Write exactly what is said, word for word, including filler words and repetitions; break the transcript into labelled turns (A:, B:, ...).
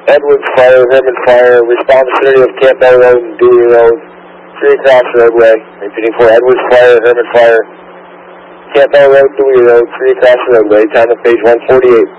A: Edwards Fire, Herman Fire, respond vicinity of Campbell Road and Dewey Road, three across roadway. Repeating for Edwards Fire, Herman Fire, Campbell Road, Dewey Road, three across roadway, time of page one forty-eight.